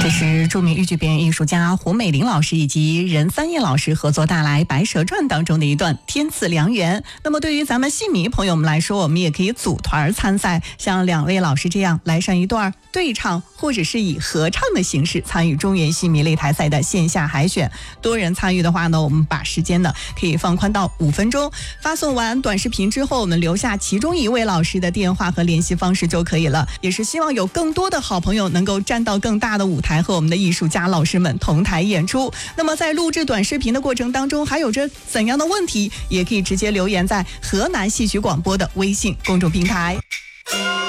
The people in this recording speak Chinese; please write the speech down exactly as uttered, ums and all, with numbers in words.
这是著名豫剧表演艺术家胡美玲老师以及任三叶老师合作带来《白蛇传》当中的一段天赐良缘。那么对于咱们戏迷朋友们来说，我们也可以组团参赛，像两位老师这样来上一段对唱或者是以合唱的形式参与中原戏迷擂台赛的线下海选。多人参与的话呢，我们把时间呢可以放宽到五分钟。发送完短视频之后，我们留下其中一位老师的电话和联系方式就可以了。也是希望有更多的好朋友能够站到更大的舞台，和我们的艺术家老师们同台演出。那么在录制短视频的过程当中，还有着怎样的问题，也可以直接留言在河南戏曲广播的微信公众平台。